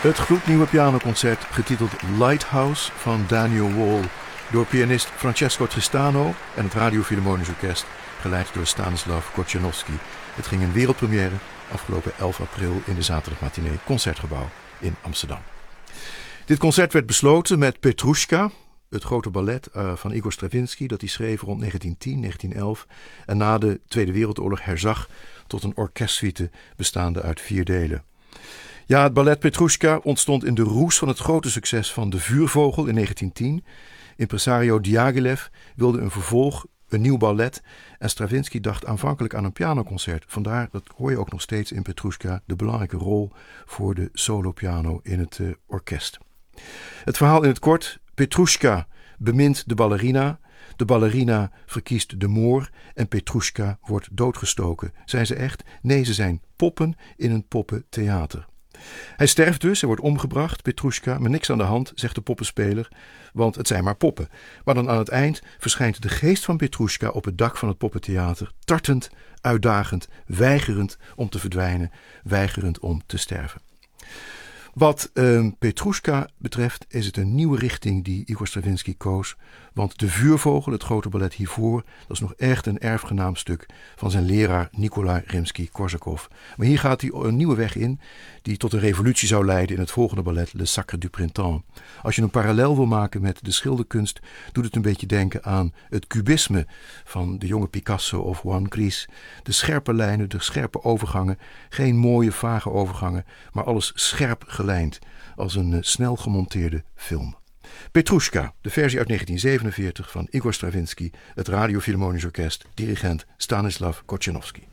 Het gloednieuwe pianoconcert getiteld Lighthouse van Daniel Wall door pianist Francesco Tristano en het Radio Philharmonisch Orkest, geleid door Stanislav Kocianowski. Het ging in wereldpremière afgelopen 11 april in de zaterdagmatinee Concertgebouw in Amsterdam. Dit concert werd besloten met Petrushka, het grote ballet van Igor Stravinsky dat hij schreef rond 1910, 1911 en na de Tweede Wereldoorlog herzag tot een orkestsuite bestaande uit 4 delen. Ja, het ballet Petrushka ontstond in de roes van het grote succes van De Vuurvogel in 1910. Impresario Diaghilev wilde een vervolg, een nieuw ballet, en Stravinsky dacht aanvankelijk aan een pianoconcert. Vandaar, dat hoor je ook nog steeds in Petrushka, de belangrijke rol voor de solopiano in het orkest. Het verhaal in het kort: Petrushka bemint de ballerina verkiest de moor en Petrushka wordt doodgestoken. Zijn ze echt? Nee, ze zijn poppen in een poppentheater. Hij sterft dus, hij wordt omgebracht, Petrushka, maar niks aan de hand, zegt de poppenspeler, want het zijn maar poppen. Maar dan aan het eind verschijnt de geest van Petrushka op het dak van het poppentheater, tartend, uitdagend, weigerend om te verdwijnen, weigerend om te sterven. Wat Petrushka betreft is het een nieuwe richting die Igor Stravinsky koos, want De Vuurvogel, het grote ballet hiervoor, dat is nog echt een erfgenaamstuk van zijn leraar Nikolai Rimsky-Korsakov. Maar hier gaat hij een nieuwe weg in die tot een revolutie zou leiden in het volgende ballet Le Sacre du Printemps. Als je een parallel wil maken met de schilderkunst, doet het een beetje denken aan het cubisme van de jonge Picasso of Juan Gris. De scherpe lijnen, de scherpe overgangen, geen mooie vage overgangen, maar alles scherp gelijnd als een snel gemonteerde film. Petrushka, de versie uit 1947 van Igor Stravinsky, het Radio Philharmonisch Orkest, dirigent Stanislav Kocianowski.